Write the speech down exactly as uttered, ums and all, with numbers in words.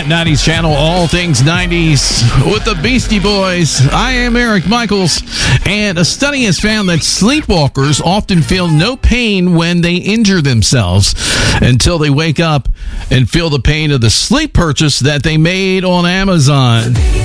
That nineties channel, all things nineties with the Beastie Boys. I am Eric Michaels, and a study has found that sleepwalkers often feel no pain when they injure themselves until they wake up and feel the pain of the sleep purchase that they made on Amazon.